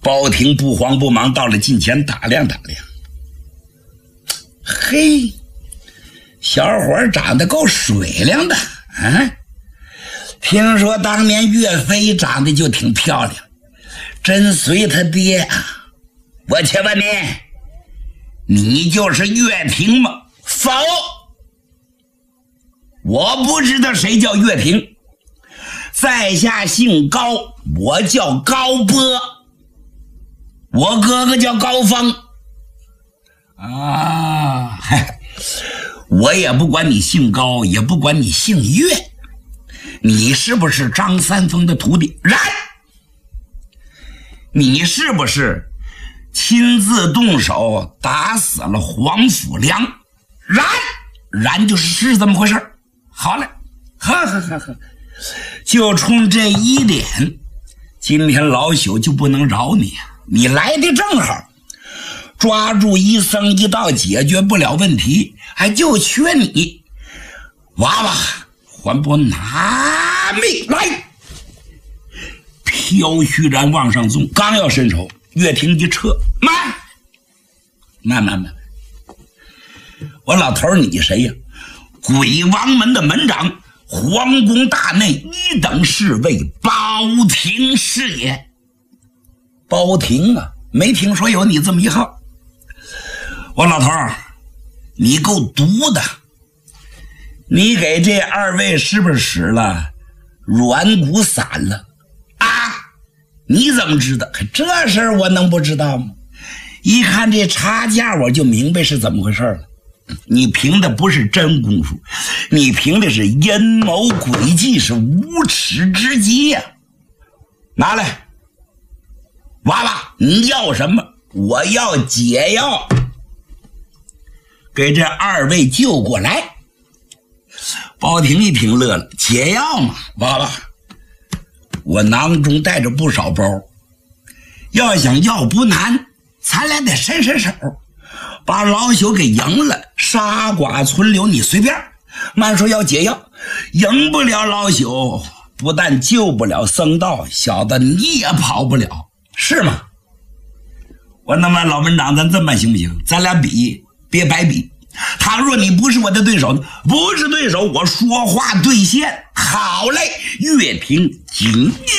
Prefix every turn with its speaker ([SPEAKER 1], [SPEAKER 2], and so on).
[SPEAKER 1] 包廷不慌不忙到了近前打量打量，嘿，小伙长得够水灵的啊！听说当年岳飞长得就挺漂亮，真随他爹啊！我且问你就是岳平吗？否，我不知道谁叫岳平，在下姓高，我叫高波，我哥哥叫高峰啊。我也不管你姓高，也不管你姓岳，你是不是张三丰的徒弟？然，你是不是亲自动手打死了黄甫良？然就是这么回事。好了，呵，就冲这一点，今天老朽就不能饶你啊！你来的正好，抓住一僧一道解决不了问题，还就缺你娃娃还不拿命来！飘虚然往上纵，刚要伸手，岳霆就撤。慢，我老头你谁呀？鬼王门的门长，皇宫大内一等侍卫包廷是也。包廷啊，没听说有你这么一号。我老头你够毒的，你给这二位是不是使了软骨散了啊？你怎么知道？这事儿我能不知道吗？一看这差价我就明白是怎么回事了。你凭的不是真功夫，你凭的是阴谋诡计，是无耻之极呀！拿来，娃娃，你要什么？我要解药，给这二位救过来。包廷一听乐了，解药嘛，娃娃，我囊中带着不少包，要想要不难，咱俩得伸手，把老朽给赢了，杀剐存留你随便。慢说要解药，赢不了老朽，不但救不了僧道，小子你也跑不了，是吗？我那么老门长，咱这么办行不行？咱俩比，别白比。倘若你不是我的对手，不是对手，我说话兑现。好嘞，岳霆谨